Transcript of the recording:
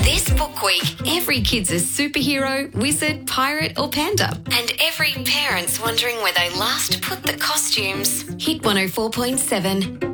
This book week, every kid's a superhero, wizard, pirate or panda. And every parent's wondering where they last put the costumes. Hit 104.7.